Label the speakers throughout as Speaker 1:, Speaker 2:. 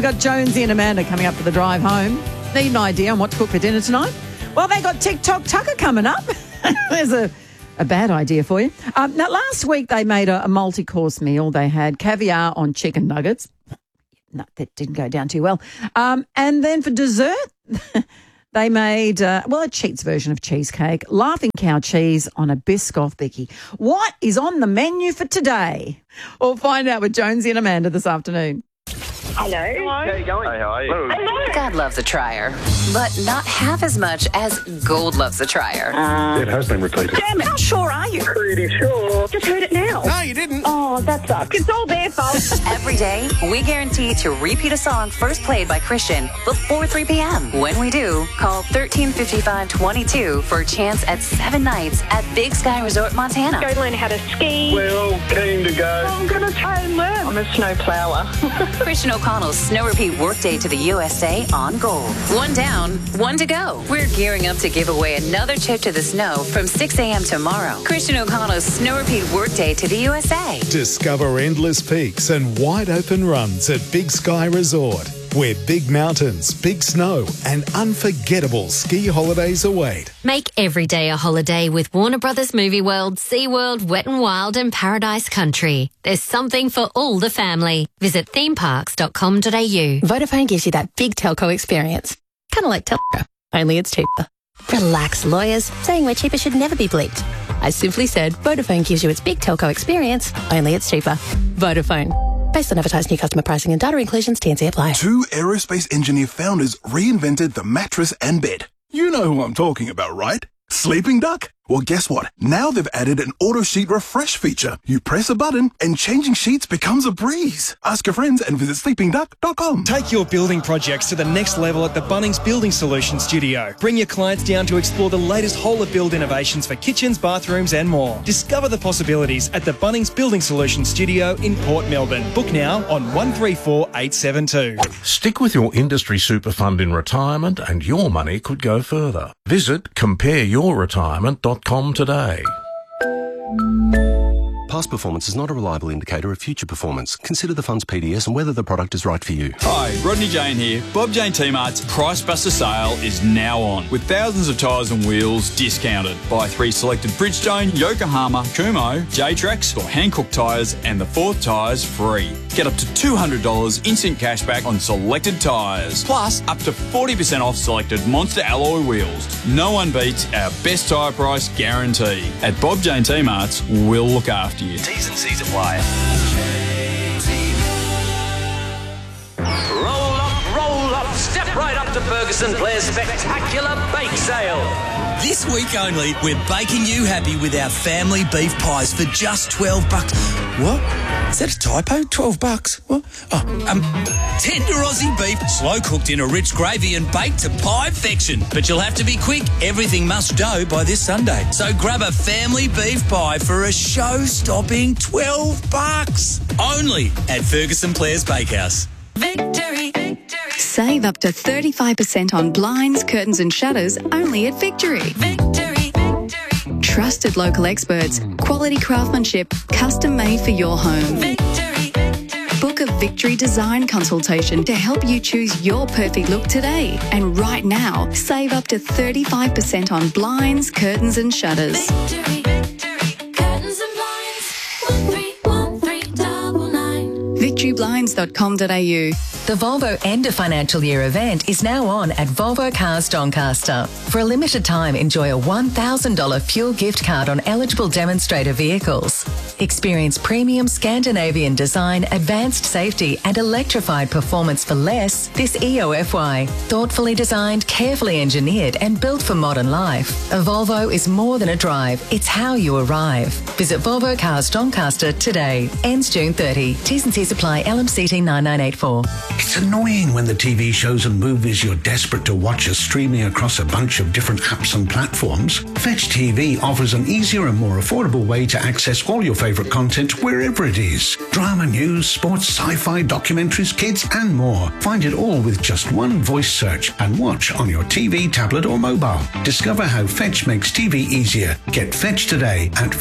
Speaker 1: we've got Jonesy and Amanda coming up for the drive home. Need an idea on what to cook for dinner tonight? Well, they got TikTok Tucker coming up. There's a bad idea for you. Now, last week they made a multi-course meal. They had caviar on chicken nuggets. No, that didn't go down too well. And then for dessert, they made, a cheats version of cheesecake, laughing cow cheese on a Biscoff Bicky. What is on the menu for today? We'll find out with Jonesy and Amanda this afternoon.
Speaker 2: Hello.
Speaker 3: How you going?
Speaker 4: Hey, how are you?
Speaker 2: Hello.
Speaker 5: God loves a trier, but not half as much as Gold loves a trier.
Speaker 4: It has been repeated.
Speaker 2: Damn it, how sure are you?
Speaker 4: Pretty sure.
Speaker 2: Just heard it now.
Speaker 3: No, you didn't.
Speaker 2: Oh, that sucks. It's all their fault.
Speaker 5: Every day, we guarantee to repeat a song first played by Christian before 3 p.m. When we do, call 1355-22 for a chance at 7 nights at Big Sky Resort, Montana.
Speaker 2: Go learn how to ski.
Speaker 4: Well, keen to go.
Speaker 2: I'm going to try and learn. I'm a snow plower.
Speaker 5: Christian O'Connell's Snow Repeat Workday to the USA on Gold. 1 down, 1 to go. We're gearing up to give away another trip to the snow from 6 a.m. tomorrow. Christian O'Connell's Snow Repeat Workday to the USA.
Speaker 6: Discover endless peaks and wide-open runs at Big Sky Resort, where big mountains, big snow and unforgettable ski holidays await.
Speaker 7: Make every day a holiday with Warner Brothers Movie World, SeaWorld, Wet n Wild and Paradise Country. There's something for all the family. Visit themeparks.com.au.
Speaker 8: Vodafone gives you that big telco experience. Kind of like telco, only it's cheaper. Relax, lawyers. Saying we're cheaper should never be bleeped. I simply said Vodafone gives you its big telco experience, only it's cheaper. Vodafone. Based on advertised new customer pricing and data inclusions, T&C apply.
Speaker 9: 2 aerospace engineer founders reinvented the mattress and bed. You know who I'm talking about, right? Sleeping Duck? Well, guess what? Now they've added an auto sheet refresh feature. You press a button and changing sheets becomes a breeze. Ask your friends and visit sleepingduck.com.
Speaker 10: Take your building projects to the next level at the Bunnings Building Solutions Studio. Bring your clients down to explore the latest whole of build innovations for kitchens, bathrooms and more. Discover the possibilities at the Bunnings Building Solutions Studio in Port Melbourne. Book now on 134872.
Speaker 11: Stick with your industry super fund in retirement and your money could go further. Visit compareyourretirement.com today.
Speaker 12: Past performance is not a reliable indicator of future performance. Consider the fund's PDS and whether the product is right for you.
Speaker 13: Hi, Rodney Jane here. Bob Jane T-Mart's Price Buster sale is now on, with thousands of tyres and wheels discounted. Buy 3 selected Bridgestone, Yokohama, Kumho, J-Trax or Hankook tyres and the 4th tyres free. Get up to $200 instant cash back on selected tyres, plus up to 40% off selected Monster alloy wheels. No one beats our best tyre price guarantee. At Bob Jane T-Mart's, we'll look after you.
Speaker 14: T's and C's apply.
Speaker 15: Roll up, step right up to Ferguson Blair's spectacular bake sale.
Speaker 14: This week only, we're baking you happy with our family beef pies for just $12. What? Is that a typo? $12? What? Tender Aussie beef, slow cooked in a rich gravy and baked to pie perfection. But you'll have to be quick. Everything must go by this Sunday. So grab a family beef pie for a show-stopping $12. Only at Ferguson Blair's Bakehouse.
Speaker 16: Victory. Save up to 35% on blinds, curtains and shutters only at Victory. Victory. Trusted local experts, quality craftsmanship, custom made for your home. Victory. Book a Victory design consultation to help you choose your perfect look today. And right now, save up to 35% on blinds, curtains and shutters. Victory. Curtains and blinds. 131399. VictoryBlinds.com.au.
Speaker 17: The Volvo End of Financial Year event is now on at Volvo Cars Doncaster. For a limited time, enjoy a $1,000 fuel gift card on eligible demonstrator vehicles. Experience premium Scandinavian design, advanced safety and electrified performance for less this EOFY. Thoughtfully designed, carefully engineered and built for modern life. A Volvo is more than a drive, it's how you arrive. Visit Volvo Cars Doncaster today. Ends June 30. T's and C's apply. LMCT 9984.
Speaker 18: It's annoying when the TV shows and movies you're desperate to watch are streaming across a bunch of different apps and platforms. Fetch TV offers an easier and more affordable way to access all your favourite content wherever it is. Drama, news, sports, sci-fi, documentaries, kids and more. Find it all with just one voice search and watch on your TV, tablet or mobile. Discover how Fetch makes TV easier. Get Fetch today at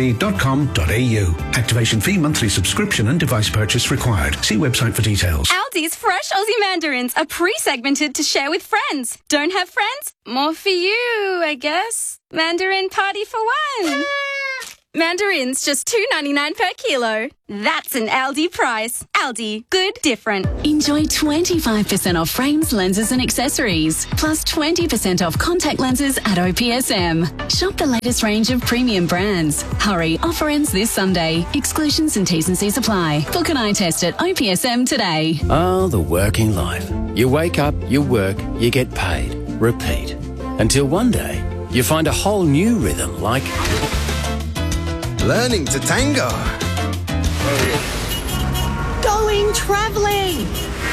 Speaker 18: fetchtv.com.au. Activation fee, monthly subscription and device purchase required. See website for details.
Speaker 19: Aldi
Speaker 3: These fresh Aussie mandarins are pre-segmented to share with friends. Don't have friends? More for you, I guess. Mandarin party for one. Mandarins just $2.99 per kilo. That's an Aldi price. Aldi, good, different.
Speaker 19: Enjoy 25% off frames, lenses and accessories, plus 20% off contact lenses at OPSM. Shop the latest range of premium brands. Hurry, offer ends this Sunday. Exclusions and T's and C's apply. Book an eye test at OPSM today.
Speaker 20: Oh, the working life. You wake up, you work, you get paid. Repeat. Until one day, you find a whole new rhythm like...
Speaker 21: learning to tango.
Speaker 22: Going travelling.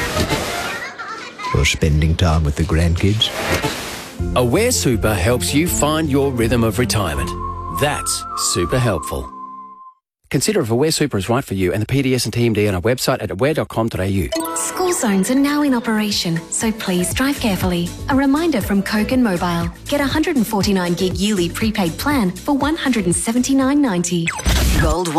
Speaker 20: Or spending time with the grandkids. Aware Super helps you find your rhythm of retirement. That's super helpful. Consider if Aware Super is right for you and the PDS and TMD on our website at aware.com.au.
Speaker 7: School zones are now in operation, so please drive carefully. A reminder from Kogan Mobile. Get a 149 gig yearly prepaid plan for $179.90.
Speaker 5: Gold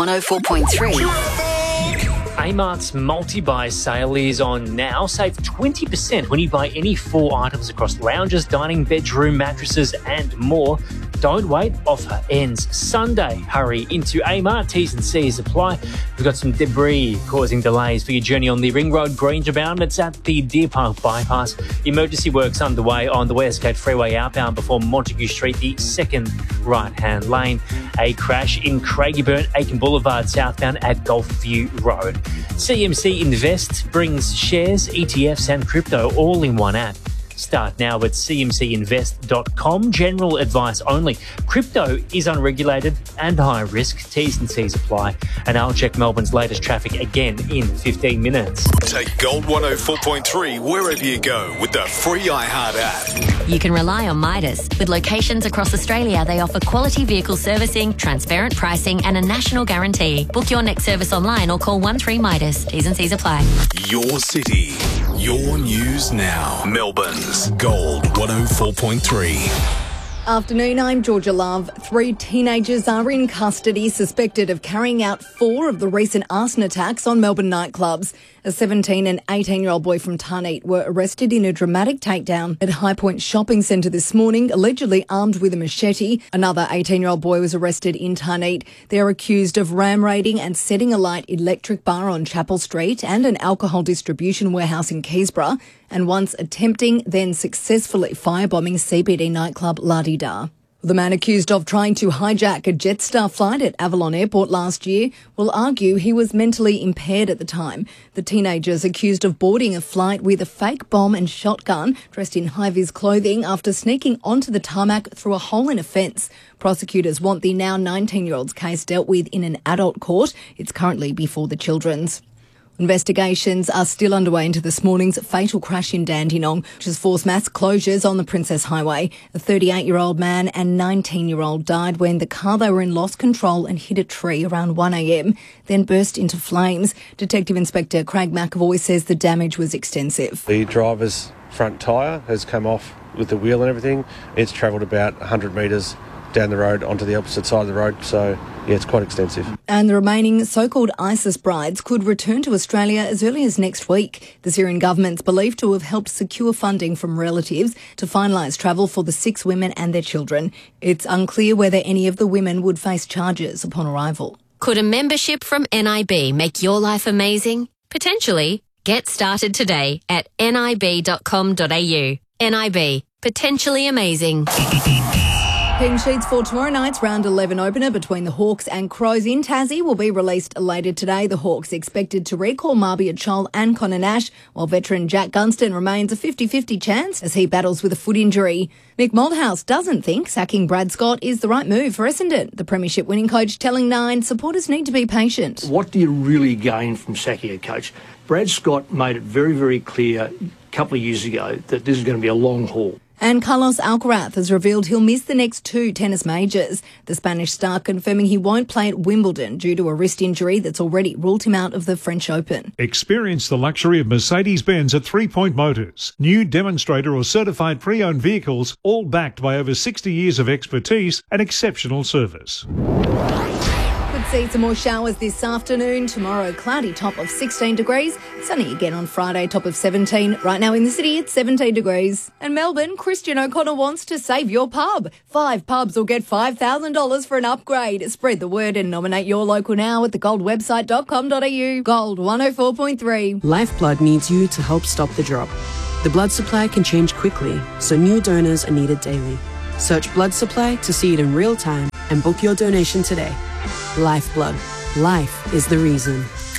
Speaker 5: 104.3.
Speaker 23: Amart's multi-buy sale is on now. Save 20% when you buy any 4 items across lounges, dining, bedroom, mattresses and more. Don't wait, offer ends Sunday. Hurry into Amart, T's and C's apply. We've got some debris causing delays for your journey on the Ring Road Grangerbound. It's at the Deer Park bypass. Emergency works underway on the Westgate Freeway outbound before Montague Street, the second right-hand lane. A crash in Craigieburn, Aiken Boulevard southbound at Gulfview Road. CMC Invest brings shares, ETFs and crypto all in one app. Start now at cmcinvest.com. General advice only. Crypto is unregulated and high risk. T's and C's apply. And I'll check Melbourne's latest traffic again in 15 minutes.
Speaker 24: Take Gold 104.3 wherever you go with the free iHeart app.
Speaker 7: You can rely on Midas. With locations across Australia, they offer quality vehicle servicing, transparent pricing and a national guarantee. Book your next service online or call 13 Midas. T's and C's apply.
Speaker 24: Your city, your news now. Melbourne's Gold 104.3.
Speaker 25: Afternoon, I'm Georgia Love. 3 teenagers are in custody suspected of carrying out 4 of the recent arson attacks on Melbourne nightclubs. A 17 and 18-year-old boy from Tarneit were arrested in a dramatic takedown at High Point Shopping Centre this morning, allegedly armed with a machete. Another 18-year-old boy was arrested in Tarneit. They're accused of ram raiding and setting alight Electric Bar on Chapel Street and an alcohol distribution warehouse in Keysborough, and once attempting, then successfully firebombing CBD nightclub La Di Da. The man accused of trying to hijack a Jetstar flight at Avalon Airport last year will argue he was mentally impaired at the time. The teenagers accused of boarding a flight with a fake bomb and shotgun, dressed in high-vis clothing, after sneaking onto the tarmac through a hole in a fence. Prosecutors want the now 19-year-old's case dealt with in an adult court. It's currently before the children's. Investigations are still underway into this morning's fatal crash in Dandenong, which has forced mass closures on the Princess Highway. A 38-year-old man and 19-year-old died when the car they were in lost control and hit a tree around 1 a.m, then burst into flames. Detective Inspector Craig McAvoy says the damage was extensive.
Speaker 26: The driver's front tyre has come off with the wheel and everything. It's travelled about 100 metres down the road onto the opposite side of the road, so yeah, it's quite extensive. And the remaining so-called ISIS brides could return to Australia as early as next week. The Syrian government's believed to have helped secure funding from relatives to finalise travel for the 6 women and their children. It's unclear whether any of the women would face charges upon arrival.
Speaker 7: Could a membership from NIB make your life amazing? Potentially. Get started today at nib.com.au. NIB. Potentially amazing.
Speaker 25: Pink sheets for tomorrow night's round 11 opener between the Hawks and Crows in Tassie will be released later today. The Hawks expected to recall Marby Achol and Connor Nash, while veteran Jack Gunston remains a 50-50 chance as he battles with a foot injury. Mick Malthouse doesn't think sacking Brad Scott is the right move for Essendon. The premiership winning coach telling Nine supporters need to be patient.
Speaker 27: What do you really gain from sacking a coach? Brad Scott made it very, very clear a couple of years ago that this is going to be a long haul.
Speaker 25: And Carlos Alcaraz has revealed he'll miss the next 2 tennis majors. The Spanish star confirming he won't play at Wimbledon due to a wrist injury that's already ruled him out of the French Open.
Speaker 28: Experience the luxury of Mercedes-Benz at 3 Point Motors. New demonstrator or certified pre-owned vehicles, all backed by over 60 years of expertise and exceptional service.
Speaker 25: With see some more showers this afternoon. Tomorrow, cloudy, top of 16 degrees. Sunny again on Friday, top of 17. Right now in the city, it's 17 degrees. And Melbourne, Christian O'Connor wants to save your pub. 5 pubs will get $5,000 for an upgrade. Spread the word and nominate your local now at thegoldwebsite.com.au. Gold 104.3.
Speaker 1: Lifeblood needs you to help stop the drop. The blood supply can change quickly, so new donors are needed daily. Search blood supply to see it in real time and book your donation today. Lifeblood. Life is the reason.